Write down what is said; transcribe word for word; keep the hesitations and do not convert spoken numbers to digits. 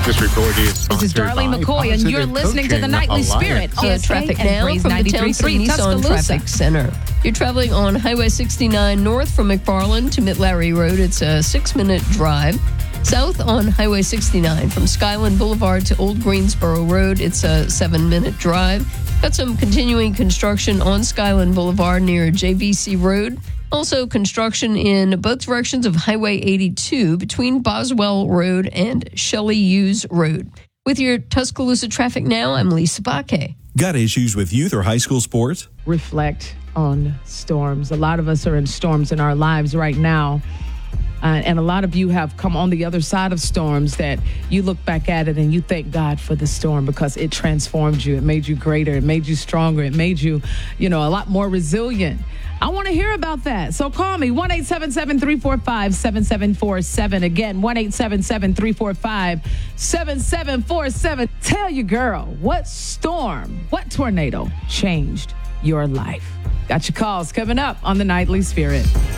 This report is This is Darlene McCoy, and you're listening to the Nightly Spirit. Uh, traffic now from the Townsend Nissan Traffic Center. You're traveling on Highway sixty-nine north from McFarland to Mitt-Larry Road. It's a six-minute drive. South on Highway sixty-nine from Skyland Boulevard to Old Greensboro Road. It's a seven-minute drive. Got some continuing construction on Skyland Boulevard near J V C Road. Also construction in both directions of Highway eighty-two between Boswell Road and Shelley Hughes Road. With your Tuscaloosa traffic now, I'm Lisa Baque. Got issues with youth or high school sports? Reflect on storms. A lot of us are in storms in our lives right now. Uh, and a lot of you have come on the other side of storms that you look back at it and you thank God for the storm because it transformed you. It made you greater. It made you stronger. It made you, you know, a lot more resilient. I want to hear about that. So call me, one eight seven seven, three four five, seven seven four seven. Again, one eight seven seven, three four five, seven seven four seven. Tell your girl, what storm, what tornado changed your life? Got your calls coming up on the Nightly Spirit.